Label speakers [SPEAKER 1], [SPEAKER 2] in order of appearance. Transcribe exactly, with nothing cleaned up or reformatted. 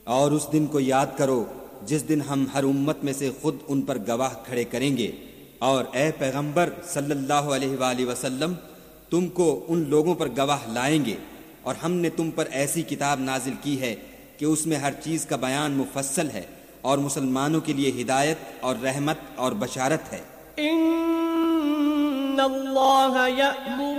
[SPEAKER 1] और उस दिन को याद करो जिस दिन हम हर उम्मत में से खुद उन पर गवाह खड़े करेंगे। और ए पैगंबर सल्लल्लाहु अलैहि वसल्लम, तुमको उन लोगों पर गवाह लाएंगे और हमने तुम पर ऐसी किताब नाजिल की है कि उसमें हर चीज़ का बयान मुफस्सल है और मुसलमानों के लिए हिदायत और रहमत और बशारत है।